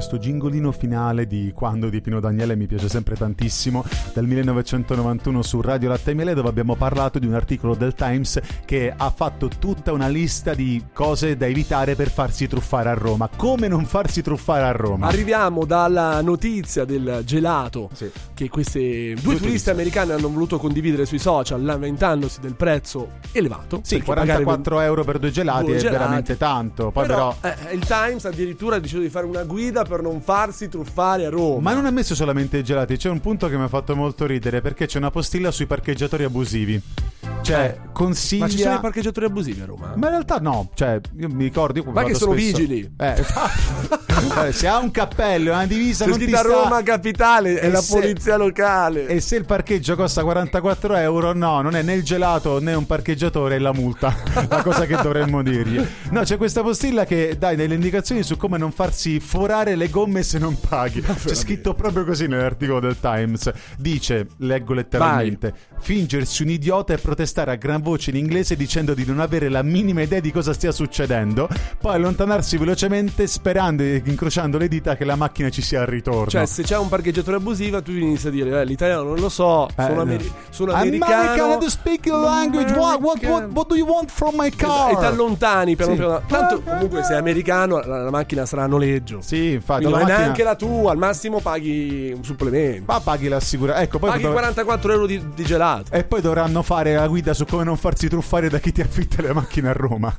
questo gingolino finale di Quando di Pino Daniele mi piace sempre tantissimo, del 1991 su Radio Latte e Miele, dove abbiamo parlato di un articolo del Times che ha fatto tutta una lista di cose da evitare per farsi truffare a Roma. Come non farsi truffare a Roma? Arriviamo dalla notizia del gelato, sì, che queste due turisti americani hanno voluto condividere sui social, lamentandosi del prezzo elevato. Sì, 44 euro per due gelati è veramente tanto. Poi però il Times addirittura ha deciso di fare una guida per non farsi truffare a Roma. Ma non ha messo solamente i gelati, c'è un punto che mi ha fatto molto ridere, perché c'è una postilla sui parcheggiatori abusivi. Cioè, consiglia... Ma ci sono i parcheggiatori abusivi a Roma? Ma in realtà no, cioè, io mi ricordo... Ma che sono spesso... vigili? Se ha un cappello e una divisa, non ti sta... Roma Capitale è la polizia locale. E se il parcheggio costa 44 euro, no, non è né il gelato né un parcheggiatore, è la multa. La cosa che dovremmo dirgli. No, c'è questa postilla che dà delle indicazioni su come non farsi forare le gomme se non paghi. C'è scritto proprio così nell'articolo del Times. Dice, leggo letteralmente: fingersi un idiota e protestare a gran voce in inglese dicendo di non avere la minima idea di cosa stia succedendo, poi allontanarsi velocemente sperando e incrociando le dita che la macchina ci sia al ritorno. Cioè, se c'è un parcheggiatore abusivo, tu inizi a dire l'italiano non lo so, sono americano. I don't speak the language. What do you want from my car? E ti allontani piano piano. Tanto comunque sei americano, la macchina sarà a noleggio. Sì, infatti. Non è neanche la tua, al massimo paghi un supplemento. Ma paghi l'assicurazione. Ecco, poi paghi 44 euro di gelato. E poi dovranno fare la guida su come non farsi truffare da chi ti affitta le macchine a Roma.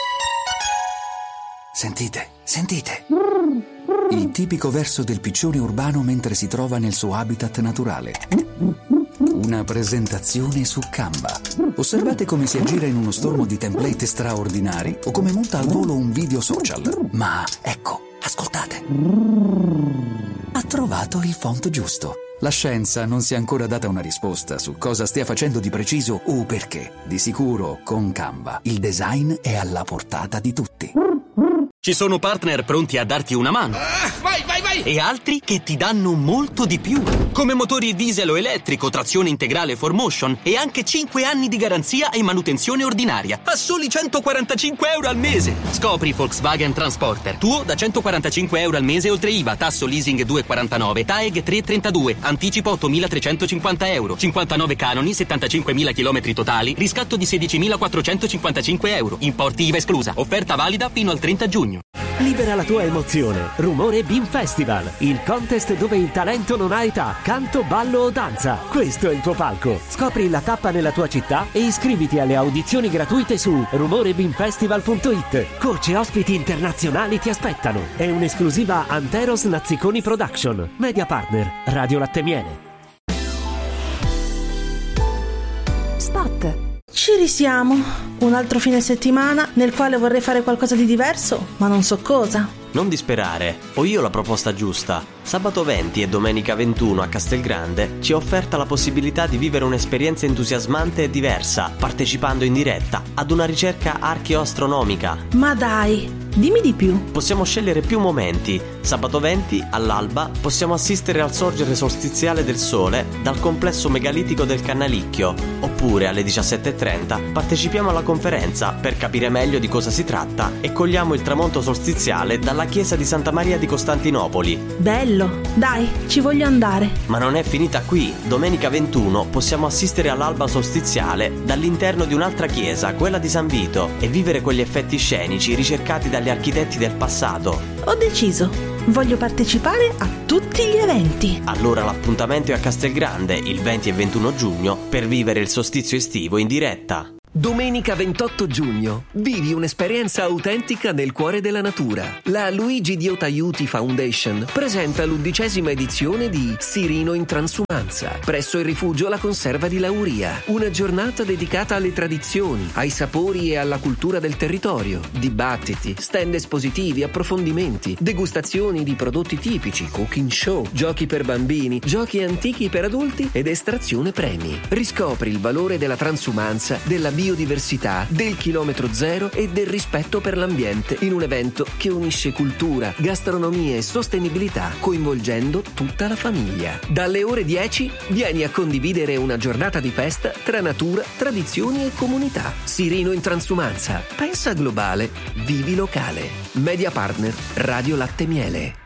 Sentite. Il tipico verso del piccione urbano mentre si trova nel suo habitat naturale. Una presentazione su Canva. Osservate come si aggira in uno stormo di template straordinari o come monta al volo un video social. Ma ecco, ascoltate. Ha trovato il font giusto. La scienza non si è ancora data una risposta su cosa stia facendo di preciso o perché. Di sicuro, con Canva, il design è alla portata di tutti. Ci sono partner pronti a darti una mano. Vai! E altri che ti danno molto di più. Come motori diesel o elettrico, trazione integrale 4Motion e anche 5 anni di garanzia e manutenzione ordinaria. A soli 145 euro al mese. Scopri Volkswagen Transporter. Tuo da 145 euro al mese oltre IVA, tasso leasing 2,49, TAEG 3,32, anticipo 8.350 euro, 59 canoni, 75.000 chilometri totali, riscatto di 16.455 euro, importi IVA esclusa. Offerta valida fino al 30 giugno. Libera la tua emozione. Rumore Beam Festival, il contest dove il talento non ha età, canto, ballo o danza. Questo è il tuo palco. Scopri la tappa nella tua città e iscriviti alle audizioni gratuite su rumorebeamfestival.it. Coach e ospiti internazionali ti aspettano. È un'esclusiva Anteros Nazziconi Production. Media partner Radio Latte e Miele. Spot. Ci risiamo. Un altro fine settimana nel quale vorrei fare qualcosa di diverso, ma non so cosa. Non disperare, ho io la proposta giusta. Sabato 20 e domenica 21 a Castelgrande ci è offerta la possibilità di vivere un'esperienza entusiasmante e diversa, partecipando in diretta ad una ricerca archeoastronomica. Ma dai, dimmi di più. Possiamo scegliere più momenti. Sabato 20 all'alba possiamo assistere al sorgere solstiziale del sole dal complesso megalitico del Cannalicchio. Oppure alle 17:30 partecipiamo alla conferenza per capire meglio di cosa si tratta e cogliamo il tramonto solstiziale dalla chiesa di Santa Maria di Costantinopoli. Bello, dai, ci voglio andare. Ma non è finita qui. Domenica 21 possiamo assistere all'alba solstiziale dall'interno di un'altra chiesa, quella di San Vito, e vivere quegli effetti scenici ricercati dagli architetti del passato. Ho deciso, voglio partecipare a tutti gli eventi. Allora l'appuntamento è a Castelgrande il 20 e 21 giugno per vivere il solstizio estivo in diretta. Domenica 28 giugno. Vivi un'esperienza autentica nel cuore della natura. La Luigi Diota Aiuti Foundation presenta l'11ª edizione di Sirino in Transumanza presso il rifugio La Conserva di Lauria. Una giornata dedicata alle tradizioni, ai sapori e alla cultura del territorio. Dibattiti, stand espositivi, approfondimenti, degustazioni di prodotti tipici, cooking show, giochi per bambini, giochi antichi per adulti ed estrazione premi. Riscopri il valore della transumanza, della biodiversità, del chilometro zero e del rispetto per l'ambiente in un evento che unisce cultura, gastronomia e sostenibilità coinvolgendo tutta la famiglia. Dalle ore 10 vieni a condividere una giornata di festa tra natura, tradizioni e comunità. Sirino in Transumanza. Pensa globale, vivi locale. Media partner Radio Latte e Miele.